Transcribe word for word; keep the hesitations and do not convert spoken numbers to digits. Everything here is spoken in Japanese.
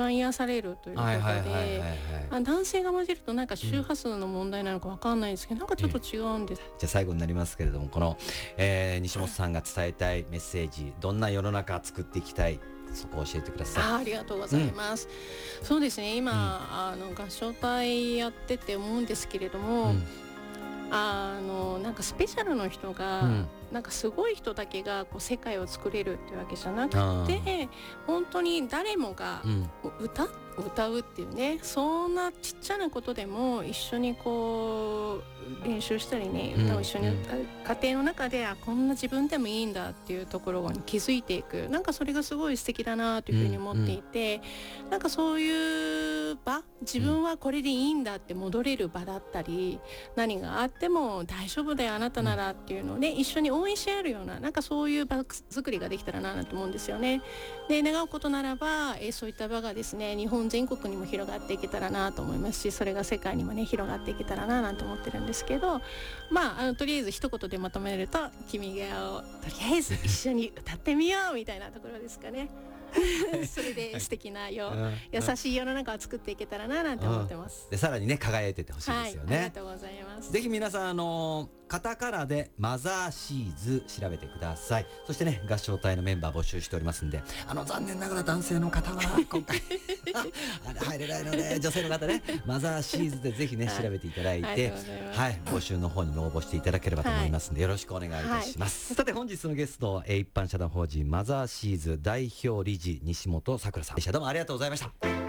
番癒されるということで、男性が混じるとなんか周波数の問題なのか分かんないですけど、なんかちょっと違うんです、 えー、じゃあ最後になりますけれども、この、えー、西本さんが伝えたいメッセージ、どんな世の中作っていきたい、そこを教えてください。 あ, ありがとうございます、うん、そうですね、今、うん、あの合唱隊やってて思うんですけれども、うん、あのなんかスペシャルの人が、うん、なんかすごい人だけがこう世界を作れるっていうわけじゃなくて、本当に誰もが歌、うん、歌うっていうね、そんなちっちゃなことでも一緒にこう練習したりね、歌を一緒に歌う、うん、家庭の中で、あ、こんな自分でもいいんだっていうところに気づいていく、なんかそれがすごい素敵だなというふうに思っていて、うんうん、なんかそういう場、自分はこれでいいんだって戻れる場だったり、何があっても大丈夫だよあなたならっていうのをね、一緒に応援し合えるような、なんかそういう場作りができたらなと思うんですよね。で、願うことならば、えそういった場がですね、日本全国にも広がっていけたらなと思いますし、それが世界にもね広がっていけたらななんて思ってるんですけど、まあ、あのとりあえず一言でまとめると、君がをとりあえず一緒に歌ってみようみたいなところですかねそれで素敵なよ、はい、優しい世の中を作っていけたらななんて思ってます。 でさらにね輝いててほしいですよね、 はい、ありがとうございます。 ぜひ皆さん、あのー、カタカナでマザーシーズ調べてください。そしてね、合唱隊のメンバー募集しておりますんで、あの残念ながら男性の方は今回入れないので、女性の方ね、マザーシーズでぜひね、はい、調べていただいて、はい、募集の方に応募していただければと思いますので、はい、よろしくお願いいたします、はい、さて本日のゲスト、一般社団法人マザーシーズ代表理事西本さくらさんでした。どうもありがとうございました。